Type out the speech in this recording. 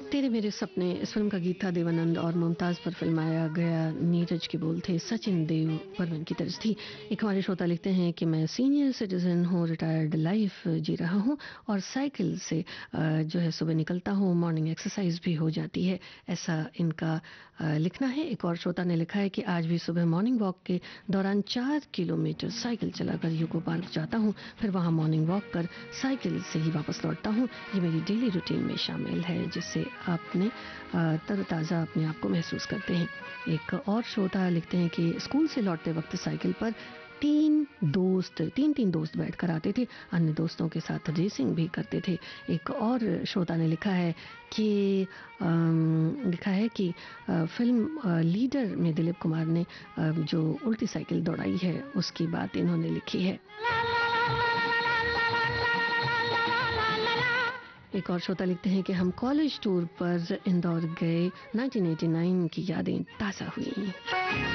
तेरे मेरे सपने इस फिल्म का गीत था देवानंद और मुमताज़ पर फिल्माया गया। नीरज के बोल थे सचिन देव बर्मन की तरज थी। एक हमारे श्रोता लिखते हैं कि मैं सीनियर सिटीजन हूँ, रिटायर्ड लाइफ जी रहा हूँ और साइकिल से जो है सुबह निकलता हूँ, मॉर्निंग एक्सरसाइज भी हो जाती है, ऐसा इनका लिखना है। एक और श्रोता ने लिखा है कि आज भी सुबह मॉर्निंग वॉक के दौरान 4 किलोमीटर साइकिल चलाकर यूको पार्क जाता हूँ, फिर वहाँ मॉर्निंग वॉक कर साइकिल से ही वापस लौटता हूँ। ये मेरी डेली रूटीन में शामिल है, जिससे आपने तरोताज़ा अपने आप को महसूस करते हैं। एक और श्रोता लिखते हैं कि स्कूल से लौटते वक्त साइकिल पर तीन तीन दोस्त बैठकर आते थे, अन्य दोस्तों के साथ रेसिंग भी करते थे। एक और श्रोता ने लिखा है कि फिल्म लीडर में दिलीप कुमार ने जो उल्टी साइकिल दौड़ाई है उसकी बात इन्होंने लिखी है। एक और श्रोता लिखते हैं कि हम कॉलेज टूर पर इंदौर गए, 1989 की यादें ताज़ा हुई।